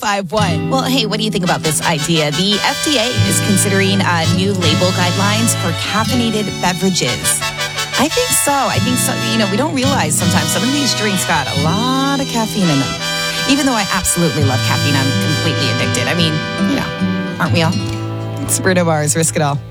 1051. Well, hey, what do you think about this idea? The FDA is considering new label guidelines for caffeinated beverages. I think so. We don't realize sometimes some of these drinks got a lot of caffeine in them. Even though I absolutely love caffeine, I'm completely addicted. Aren't we all? It's Bruno Mars, Risk It All.